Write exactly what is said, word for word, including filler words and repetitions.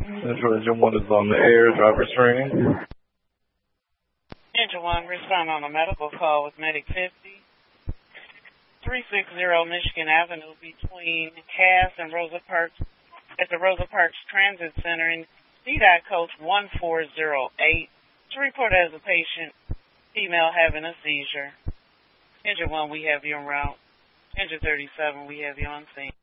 Central Engine one is on the air, driver training. Engine one, respond on a medical call with Medic fifty, three sixty Michigan Avenue between Cass and Rosa Parks at the Rosa Parks Transit Center in C DOT coach one four zero eight to report as a patient, female having a seizure. Engine one, we have you en route. Engine thirty-seven, we have you on scene.